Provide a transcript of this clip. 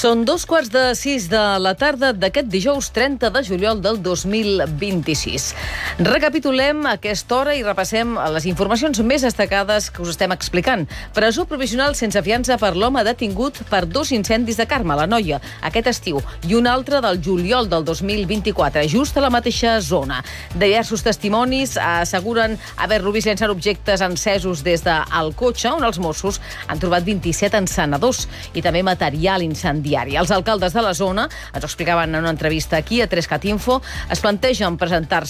Són 5:15 de la tarda d'aquest dijous 30 de juliol del 2026. Recapitulem aquesta hora i repassem les informacions més destacades que us estem explicant. Presó provisional sense fiança per l'home detingut per 2 incendis de Carme, la Noia, aquest estiu, i un altre del juliol del 2024, just a la mateixa zona. Diversos testimonis asseguren haver-lo vist llançant objectes encesos des del cotxe, on els Mossos han trobat 27 encenedors i també material incendiari. Els alcaldes de la zona, ens ho explicaven en una entrevista aquí a 3cat Info, es plantegen presentar-se